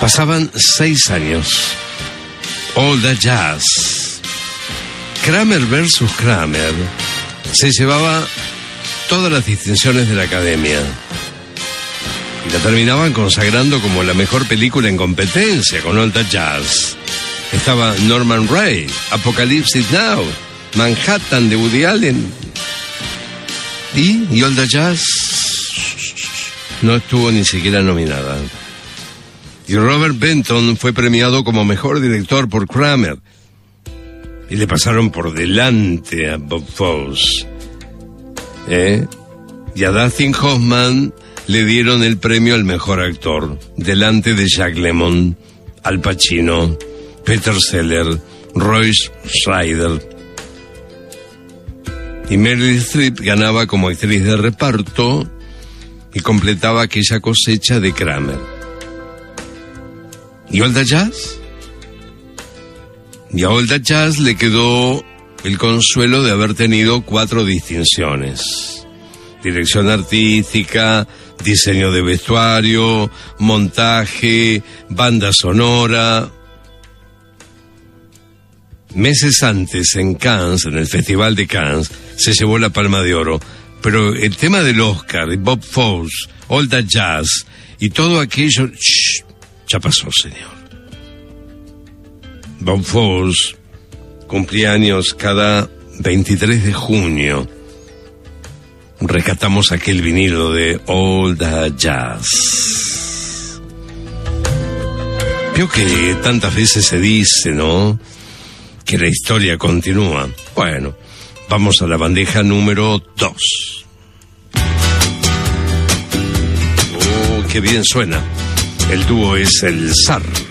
Pasaban 6 años. All That Jazz. Kramer versus Kramer se llevaba todas las distinciones de la Academia. Y la terminaban consagrando como la mejor película en competencia con All That Jazz. Estaba Norman Ray, Apocalypse Now, Manhattan de Woody Allen. Y All That Jazz no estuvo ni siquiera nominada. Y Robert Benton fue premiado como mejor director por Kramer. Y le pasaron por delante a Bob Fosse. Y a Dustin Hoffman le dieron el premio al mejor actor, delante de Jack Lemmon, Al Pacino, Peter Sellers, Royce Scheider. Y Meryl Streep ganaba como actriz de reparto y completaba aquella cosecha de Kramer. ¿Y All That Jazz? Y a All That Jazz le quedó el consuelo de haber tenido 4 distinciones: dirección artística, diseño de vestuario, montaje, banda sonora. Meses antes, en Cannes, en el Festival de Cannes, se llevó la Palma de Oro. Pero el tema del Oscar, Bob Fosse, All That Jazz y todo aquello, ya pasó, señor. Bob Fosse cumplía años cada 23 de junio. Rescatamos aquel vinilo de All That Jazz. Creo que tantas veces se dice, ¿no?, que la historia continúa. Bueno, vamos a la bandeja número 2. Oh, qué bien suena. El dúo es el Zar.